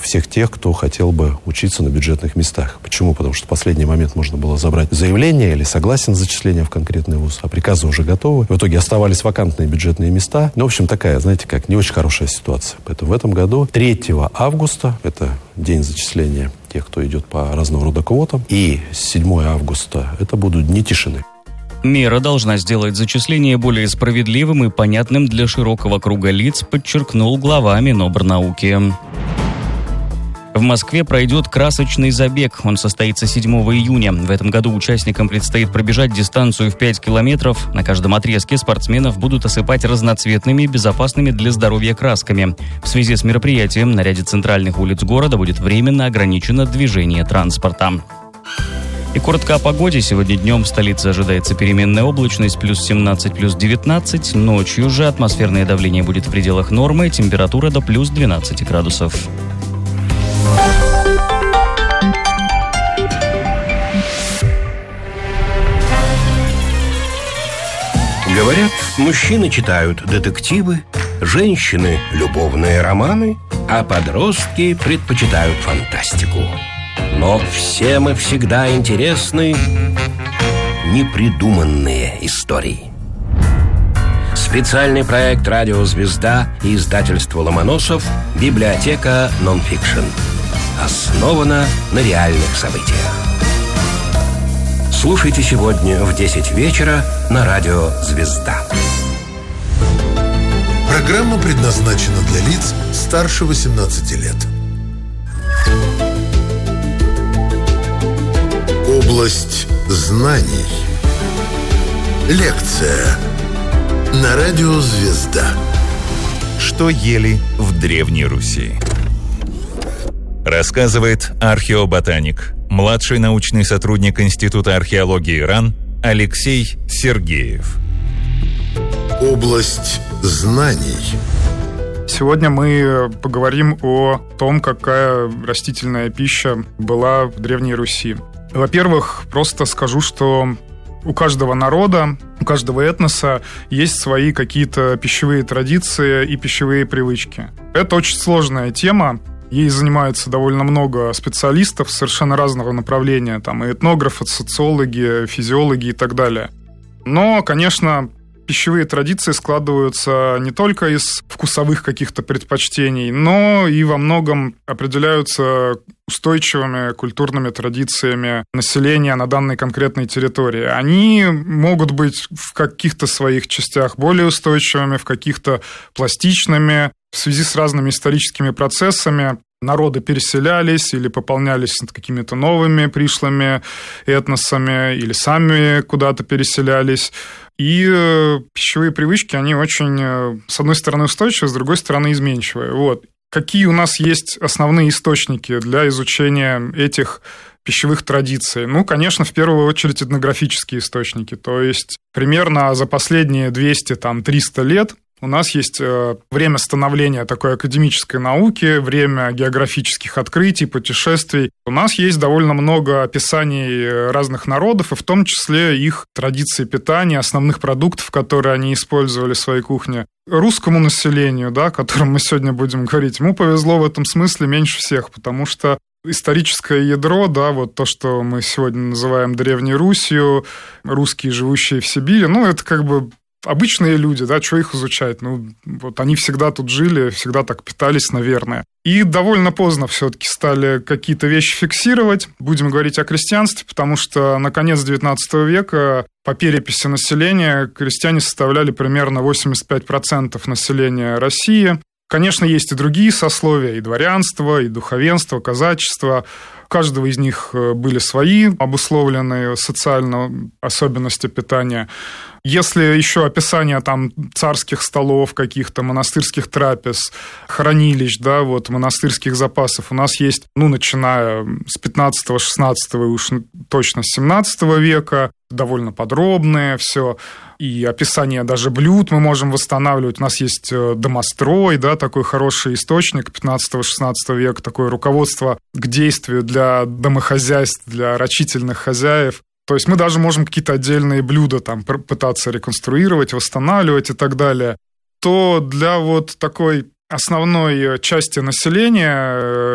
всех тех, кто хотел бы учиться на бюджетных местах. Почему? Потому что в последний момент можно было забрать заявление или согласие на зачисление в конкретный вуз, а приказы уже готовы. В итоге оставались вакантные бюджетные места. Ну, в общем, такая, знаете как, не очень хорошая ситуация. Поэтому в этом году 3 августа, это день зачисления тех, кто идет по разного рода квотам, и 7 августа, это будут дни тишины. Мера должна сделать зачисление более справедливым и понятным для широкого круга лиц, подчеркнул глава Минобрнауки. В Москве пройдет красочный забег. Он состоится 7 июня. В этом году участникам предстоит пробежать дистанцию в 5 километров. На каждом отрезке спортсменов будут осыпать разноцветными, безопасными для здоровья красками. В связи с мероприятием на ряде центральных улиц города будет временно ограничено движение транспорта. И коротко о погоде. Сегодня днем в столице ожидается переменная облачность, плюс 17, плюс 19. Ночью же атмосферное давление будет в пределах нормы, температура до плюс 12 градусов. Говорят, мужчины читают детективы, женщины – любовные романы, а подростки предпочитают фантастику. Но всем и всегда интересны непридуманные истории. Специальный проект «Радио Звезда» и издательство «Ломоносов» «Библиотека нонфикшн». Основана на реальных событиях. Слушайте сегодня в 10 вечера на радио «Звезда». Программа предназначена для лиц старше 18 лет. Область знаний. Лекция на радио «Звезда». Что ели в Древней Руси? Рассказывает археоботаник, младший научный сотрудник Института археологии РАН Алексей Сергеев. Область знаний. Сегодня мы поговорим о том, какая растительная пища была в Древней Руси. Во-первых, просто скажу, что у каждого народа, у каждого этноса есть свои какие-то пищевые традиции и пищевые привычки. Это очень сложная тема. Ей занимаются довольно много специалистов совершенно разного направления, там и этнографы, социологи, физиологи и так далее. Но, конечно, пищевые традиции складываются не только из вкусовых каких-то предпочтений, но и во многом определяются устойчивыми культурными традициями населения на данной конкретной территории. Они могут быть в каких-то своих частях более устойчивыми, в каких-то пластичными. В связи с разными историческими процессами народы переселялись или пополнялись какими-то новыми пришлыми этносами, или сами куда-то переселялись. И пищевые привычки, они очень, с одной стороны, устойчивые, с другой стороны, изменчивые. Вот. Какие у нас есть основные источники для изучения этих пищевых традиций? Ну, конечно, в первую очередь этнографические источники. То есть примерно за последние 200-300 лет у нас есть время становления такой академической науки, время географических открытий, путешествий. У нас есть довольно много описаний разных народов, и в том числе их традиций питания, основных продуктов, которые они использовали в своей кухне. Русскому населению, да, о котором мы сегодня будем говорить, ему повезло в этом смысле меньше всех, потому что историческое ядро, да, вот то, что мы сегодня называем Древней Русью, русские, живущие в Сибири, ну, это как бы обычные люди, да, что их изучать? Ну, вот они всегда тут жили, всегда так питались, наверное. И довольно поздно все-таки стали какие-то вещи фиксировать. Будем говорить о крестьянстве, потому что на конец XIX века по переписи населения крестьяне составляли примерно 85% населения России. Конечно, есть и другие сословия, и дворянство, и духовенство, казачество. У каждого из них были свои обусловленные социальные особенности питания. Если еще описание там царских столов, каких-то монастырских трапез, хранилищ, да, вот, монастырских запасов у нас есть, ну, начиная с 15-16 и уж точно с 17 века, довольно подробное все. И описание даже блюд мы можем восстанавливать. У нас есть домострой, да, такой хороший источник 15-16 века, такое руководство к действию для домохозяйств, для рачительных хозяев. То есть мы даже можем какие-то отдельные блюда там пытаться реконструировать, восстанавливать и так далее. То для вот такой основной части населения